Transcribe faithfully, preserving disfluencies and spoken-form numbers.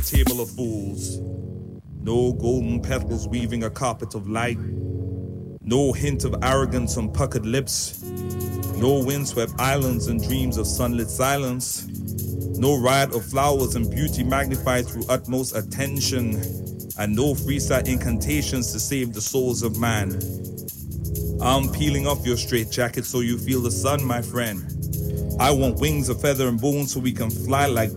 table of fools. No golden petals weaving a carpet of light. No hint of arrogance on puckered lips. No windswept islands and dreams of sunlit silence. No riot of flowers and beauty magnified through utmost attention. And no freestyle incantations to save the souls of man. I'm peeling off your straitjacket so you feel the sun, my friend. I want wings of feather and bone so we can fly like